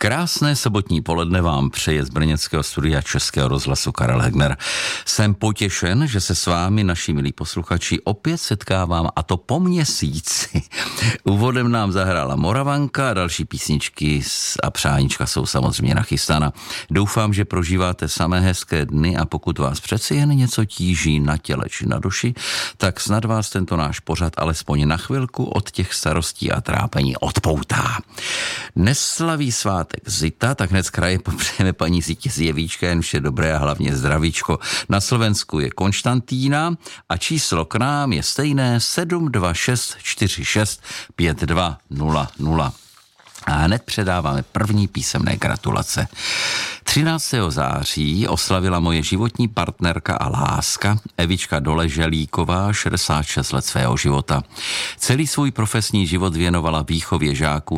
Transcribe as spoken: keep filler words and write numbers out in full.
Krásné sobotní poledne vám přeje z brněnského studia Českého rozhlasu Karel Hegner. Jsem potěšen, že se s vámi, naši milí posluchači, opět setkávám, a to po měsíci. Úvodem nám zahrála Moravanka a další písničky a přáníčka jsou samozřejmě nachystána. Doufám, že prožíváte samé hezké dny, a pokud vás přeci jen něco tíží na těle či na duši, tak snad vás tento náš pořad alespoň na chvilku od těch starostí a trápení odpoutá. Dnes slaví svátek Zita, tak hned z kraje popřejeme paní Zitě z Jevíčka jen vše dobré a hlavně zdravíčko. Na Slovensku je Konštantína a číslo k nám je stejné sedm dva šest čtyři šest pět dva nula nula. A hned předáváme první písemné gratulace. třináctého září oslavila moje životní partnerka a láska Evička Doleželíková šedesát šest let svého života. Celý svůj profesní život věnovala výchově žáků